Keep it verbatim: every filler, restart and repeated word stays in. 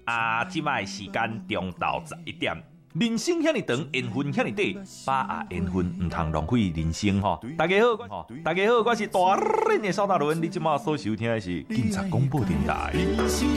啊，即摆时间中昼十一点。人生遐尼长，缘分遐尼短，把握缘分，唔通浪费人生吼。大家好，吼，大家好，我是大人的邵大伦，你即马所收听的是警察广播电台。